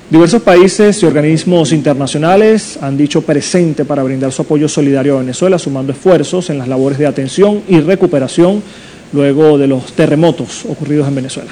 Diversos países y organismos internacionales han dicho presente para brindar su apoyo solidario a Venezuela, sumando esfuerzos en las labores de atención y recuperación luego de los terremotos ocurridos en Venezuela.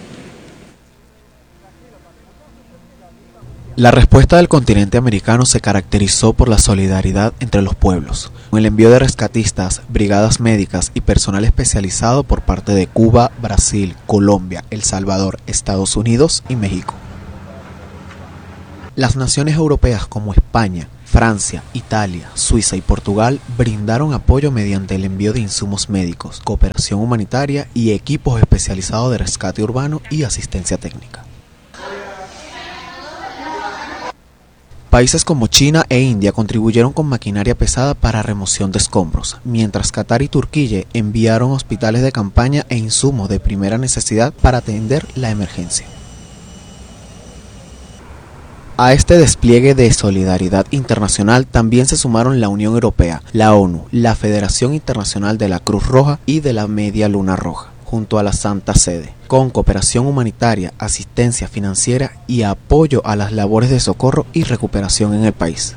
La respuesta del continente americano se caracterizó por la solidaridad entre los pueblos, con el envío de rescatistas, brigadas médicas y personal especializado por parte de Cuba, Brasil, Colombia, El Salvador, Estados Unidos y México. Las naciones europeas como España, Francia, Italia, Suiza y Portugal brindaron apoyo mediante el envío de insumos médicos, cooperación humanitaria y equipos especializados de rescate urbano y asistencia técnica. Países como China e India contribuyeron con maquinaria pesada para remoción de escombros, mientras Qatar y Turquía enviaron hospitales de campaña e insumos de primera necesidad para atender la emergencia. A este despliegue de solidaridad internacional también se sumaron la Unión Europea, la ONU, la Federación Internacional de la Cruz Roja y de la Media Luna Roja, junto a la Santa Sede, con cooperación humanitaria, asistencia financiera y apoyo a las labores de socorro y recuperación en el país.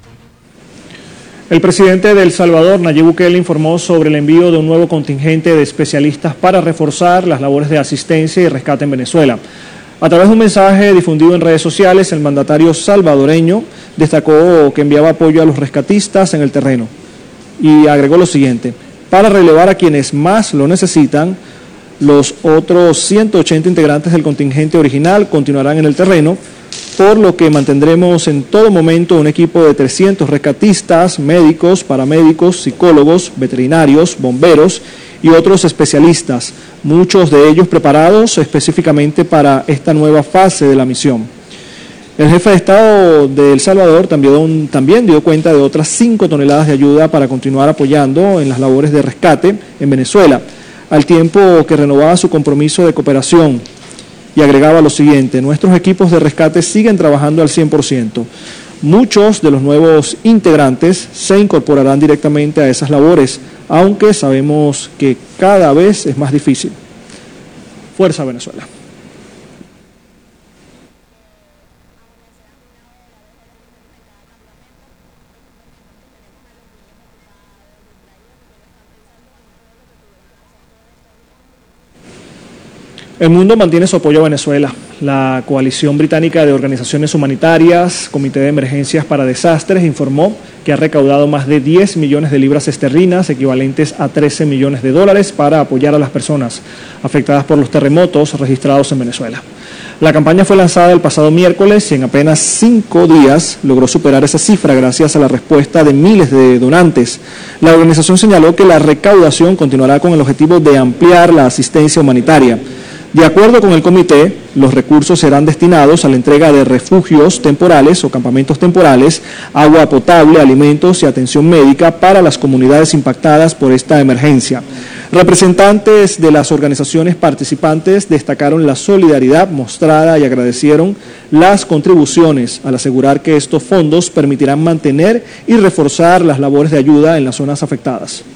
El presidente de El Salvador, Nayib Bukele, informó sobre el envío de un nuevo contingente de especialistas para reforzar las labores de asistencia y rescate en Venezuela. A través de un mensaje difundido en redes sociales, el mandatario salvadoreño destacó que enviaba apoyo a los rescatistas en el terreno y agregó lo siguiente: para relevar a quienes más lo necesitan, los otros 180 integrantes del contingente original continuarán en el terreno, por lo que mantendremos en todo momento un equipo de 300 rescatistas, médicos, paramédicos, psicólogos, veterinarios, bomberos y otros especialistas, muchos de ellos preparados específicamente para esta nueva fase de la misión. El jefe de Estado de El Salvador también dio cuenta de otras 5 toneladas de ayuda para continuar apoyando en las labores de rescate en Venezuela, al tiempo que renovaba su compromiso de cooperación y agregaba lo siguiente: nuestros equipos de rescate siguen trabajando al 100%. Muchos de los nuevos integrantes se incorporarán directamente a esas labores, aunque sabemos que cada vez es más difícil. Fuerza Venezuela. El mundo mantiene su apoyo a Venezuela. La coalición británica de organizaciones humanitarias, Comité de Emergencias para Desastres, informó que ha recaudado más de 10 millones de libras esterlinas, equivalentes a 13 millones de dólares, para apoyar a las personas afectadas por los terremotos registrados en Venezuela. La campaña fue lanzada el pasado miércoles y en apenas 5 días logró superar esa cifra gracias a la respuesta de miles de donantes. La organización señaló que la recaudación continuará con el objetivo de ampliar la asistencia humanitaria. De acuerdo con el comité, los recursos serán destinados a la entrega de refugios temporales o campamentos temporales, agua potable, alimentos y atención médica para las comunidades impactadas por esta emergencia. Representantes de las organizaciones participantes destacaron la solidaridad mostrada y agradecieron las contribuciones al asegurar que estos fondos permitirán mantener y reforzar las labores de ayuda en las zonas afectadas.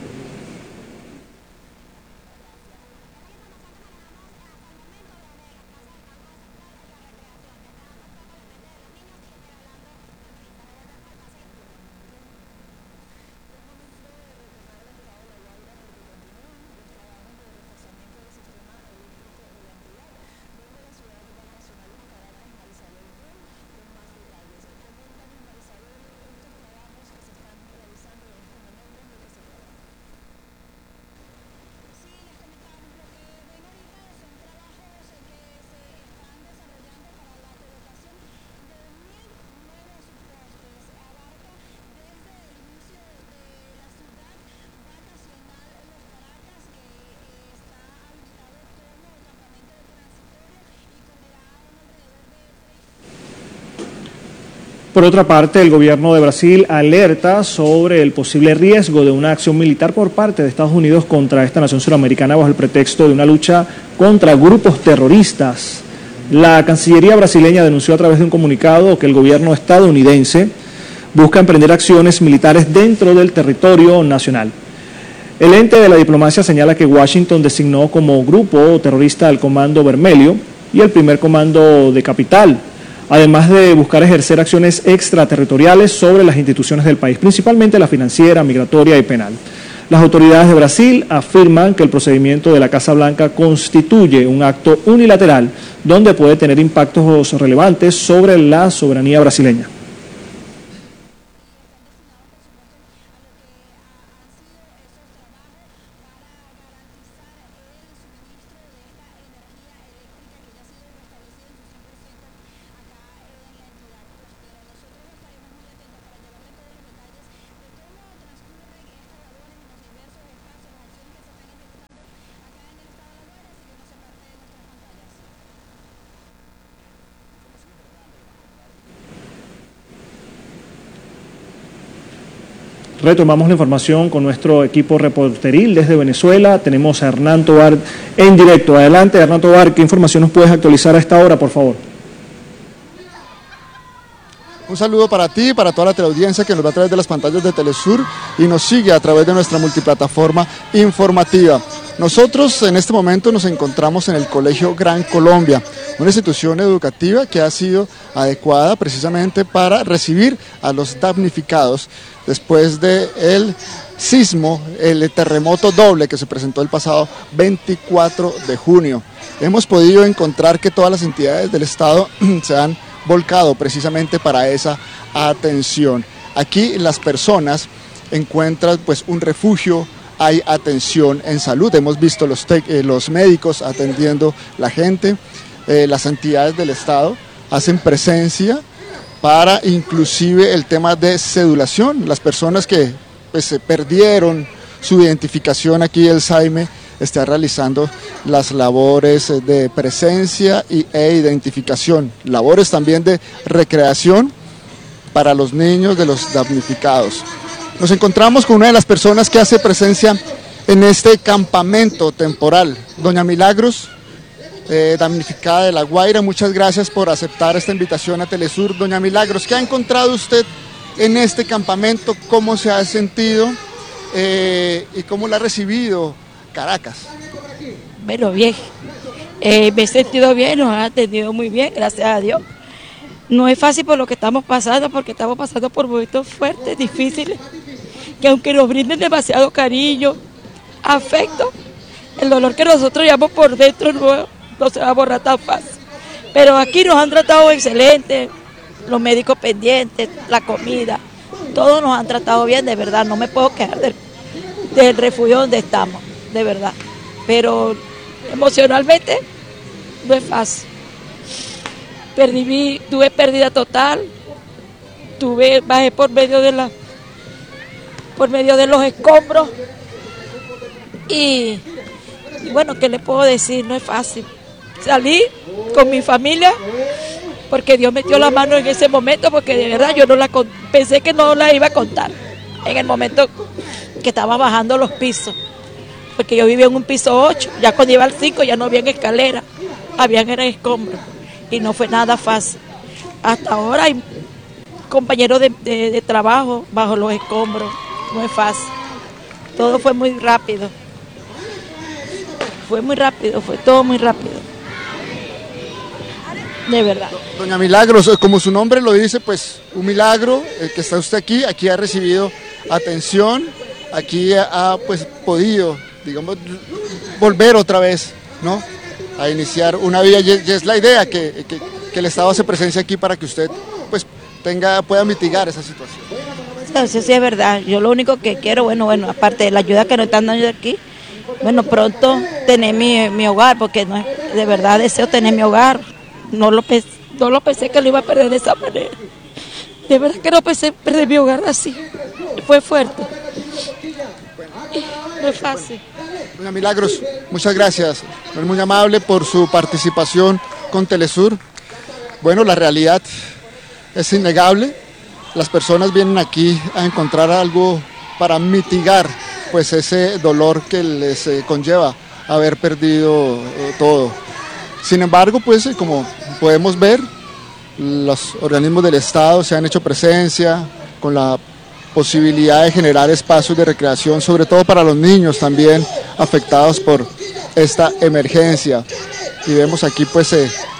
Por otra parte, el gobierno de Brasil alerta sobre el posible riesgo de una acción militar por parte de Estados Unidos contra esta nación suramericana bajo el pretexto de una lucha contra grupos terroristas. La Cancillería brasileña denunció a través de un comunicado que el gobierno estadounidense busca emprender acciones militares dentro del territorio nacional. El ente de la diplomacia señala que Washington designó como grupo terrorista al Comando Vermelho y el primer comando de Capital, además de buscar ejercer acciones extraterritoriales sobre las instituciones del país, principalmente la financiera, migratoria y penal. Las autoridades de Brasil afirman que el procedimiento de la Casa Blanca constituye un acto unilateral donde puede tener impactos relevantes sobre la soberanía brasileña. Retomamos la información con nuestro equipo reporteril desde Venezuela. Tenemos a Hernán Tovar en directo. Adelante, Hernán Tovar, ¿qué información nos puedes actualizar a esta hora, por favor? Un saludo para ti y para toda la teleaudiencia que nos ve a través de las pantallas de Telesur y nos sigue a través de nuestra multiplataforma informativa. Nosotros en este momento nos encontramos en el Colegio Gran Colombia, una institución educativa que ha sido adecuada precisamente para recibir a los damnificados después del sismo, el terremoto doble que se presentó el pasado 24 de junio. Hemos podido encontrar que todas las entidades del Estado se han volcado precisamente para esa atención. Aquí las personas encuentran pues un refugio, hay atención en salud, hemos visto los médicos atendiendo la gente, las entidades del Estado hacen presencia para inclusive el tema de cedulación, las personas que pues, se perdieron su identificación, aquí el SAIME está realizando las labores de presencia e identificación, labores también de recreación para los niños de los damnificados. Nos encontramos con una de las personas que hace presencia en este campamento temporal, doña Milagros, damnificada de La Guaira. Muchas gracias por aceptar esta invitación a Telesur. Doña Milagros, ¿qué ha encontrado usted en este campamento? ¿Cómo se ha sentido y cómo la ha recibido Caracas? Bueno, bien, me he sentido bien, nos han atendido muy bien, gracias a Dios. No es fácil por lo que estamos pasando, porque estamos pasando por momentos fuertes, difíciles, que aunque nos brinden demasiado cariño, afecto, el dolor que nosotros llevamos por dentro no se va a borrar tan fácil. Pero aquí nos han tratado excelente, los médicos pendientes, la comida, todos nos han tratado bien, de verdad, no me puedo quejar del refugio donde estamos, de verdad. Pero emocionalmente no es fácil. Tuve pérdida total, bajé por medio de los escombros y bueno, ¿qué le puedo decir? No es fácil. Salí con mi familia porque Dios metió la mano en ese momento, porque de verdad yo pensé que no la iba a contar en el momento que estaba bajando los pisos, porque yo vivía en un piso 8, ya cuando iba al 5 ya no había escalera, habían escombros y no fue nada fácil. Hasta ahora hay compañeros de trabajo bajo los escombros, no es fácil. Todo fue muy rápido. Fue todo muy rápido. De verdad. Doña Milagros, como su nombre lo dice, pues un milagro que está usted aquí ha recibido atención, aquí ha pues podido, digamos, volver otra vez, ¿no?, a iniciar una vida, y es la idea que el Estado hace presencia aquí para que usted pues pueda mitigar esa situación. Eso sí es verdad. Yo lo único que quiero, bueno, aparte de la ayuda que nos están dando aquí, bueno, pronto tener mi hogar, porque no, de verdad deseo tener mi hogar. No lo pensé que lo iba a perder de esa manera. De verdad que no pensé perder mi hogar así. Fue fuerte. No es fácil. Doña Milagros, muchas gracias. Es muy amable por su participación con Telesur. Bueno, la realidad es innegable. Las personas vienen aquí a encontrar algo para mitigar pues ese dolor que les conlleva haber perdido todo. Sin embargo, pues como podemos ver, los organismos del Estado se han hecho presencia con la posibilidad de generar espacios de recreación, sobre todo para los niños también afectados por esta emergencia. Y vemos aquí pues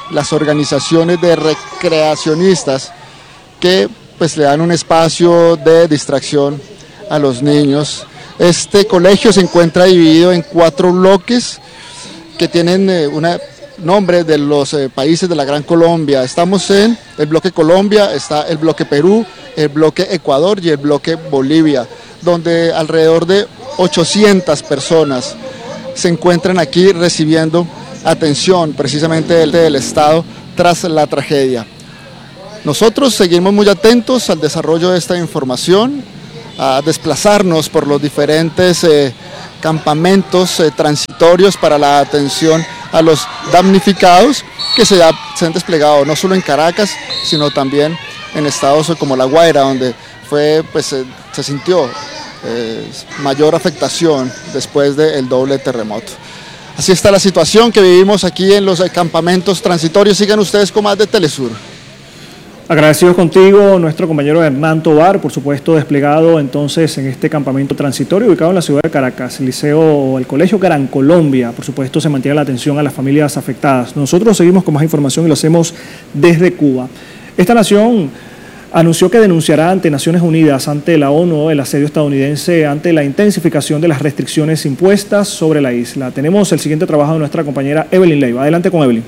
las organizaciones de recreacionistas que pues le dan un espacio de distracción a los niños. Este colegio se encuentra dividido en 4 bloques que tienen nombre de los países de la Gran Colombia. Estamos en el bloque Colombia, está el bloque Perú, el bloque Ecuador y el bloque Bolivia, donde alrededor de 800 personas se encuentran aquí recibiendo atención precisamente del Estado tras la tragedia. Nosotros seguimos muy atentos al desarrollo de esta información, a desplazarnos por los diferentes campamentos transitorios para la atención a los damnificados que se han desplegado no solo en Caracas, sino también en estados como La Guaira, donde se sintió mayor afectación después del doble terremoto. Así está la situación que vivimos aquí en los campamentos transitorios. Sigan ustedes con más de Telesur. Agradecidos contigo, nuestro compañero Hernán Tovar, por supuesto desplegado entonces en este campamento transitorio ubicado en la ciudad de Caracas. El Colegio Gran Colombia, por supuesto, se mantiene la atención a las familias afectadas. Nosotros seguimos con más información y lo hacemos desde Cuba. Esta nación anunció que denunciará ante Naciones Unidas, ante la ONU, el asedio estadounidense ante la intensificación de las restricciones impuestas sobre la isla. Tenemos el siguiente trabajo de nuestra compañera Evelyn Leiva. Adelante con Evelyn.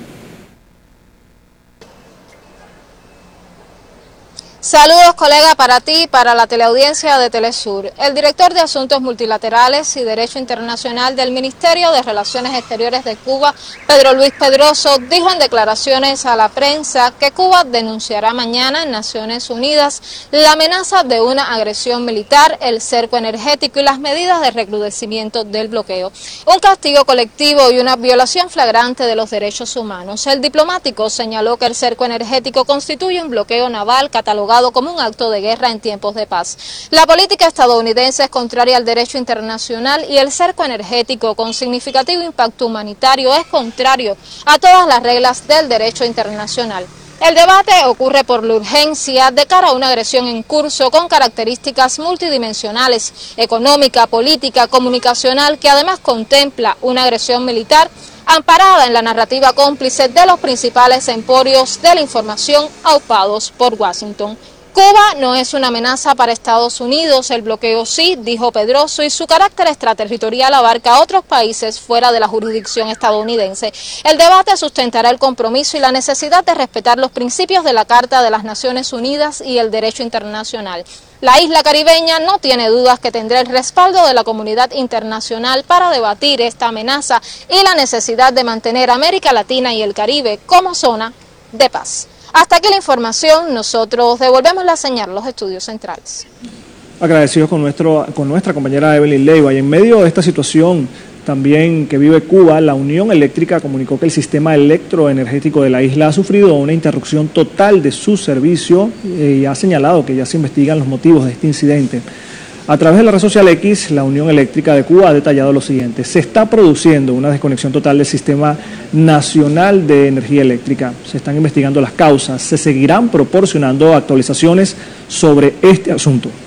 Saludos, colega, para ti y para la teleaudiencia de Telesur. El director de Asuntos Multilaterales y Derecho Internacional del Ministerio de Relaciones Exteriores de Cuba, Pedro Luis Pedroso, dijo en declaraciones a la prensa que Cuba denunciará mañana en Naciones Unidas la amenaza de una agresión militar, el cerco energético y las medidas de recrudecimiento del bloqueo, un castigo colectivo y una violación flagrante de los derechos humanos. El diplomático señaló que el cerco energético constituye un bloqueo naval catalogado como un acto de guerra en tiempos de paz. La política estadounidense es contraria al derecho internacional y el cerco energético con significativo impacto humanitario es contrario a todas las reglas del derecho internacional. El debate ocurre por la urgencia de cara a una agresión en curso con características multidimensionales, económica, política, comunicacional, que además contempla una agresión militar amparada en la narrativa cómplice de los principales emporios de la información aupados por Washington. Cuba no es una amenaza para Estados Unidos, el bloqueo sí, dijo Pedroso, y su carácter extraterritorial abarca a otros países fuera de la jurisdicción estadounidense. El debate sustentará el compromiso y la necesidad de respetar los principios de la Carta de las Naciones Unidas y el derecho internacional. La isla caribeña no tiene dudas que tendrá el respaldo de la comunidad internacional para debatir esta amenaza y la necesidad de mantener América Latina y el Caribe como zona de paz. Hasta aquí la información, nosotros devolvemos la señal a los estudios centrales. Agradecidos con nuestra compañera Evelyn Leiva. Y en medio de esta situación también que vive Cuba, la Unión Eléctrica comunicó que el sistema electroenergético de la isla ha sufrido una interrupción total de su servicio y ha señalado que ya se investigan los motivos de este incidente. A través de la red social X, la Unión Eléctrica de Cuba ha detallado lo siguiente: se está produciendo una desconexión total del Sistema Nacional de Energía Eléctrica. Se están investigando las causas. Se seguirán proporcionando actualizaciones sobre este asunto.